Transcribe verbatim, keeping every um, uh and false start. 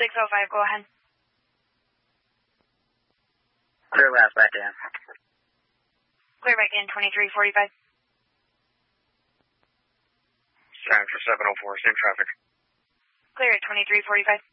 six oh five, go ahead. Clear last back in. Clear back in, twenty-three forty-five. Sign for seven oh four, same traffic. Clear at twenty-three forty-five.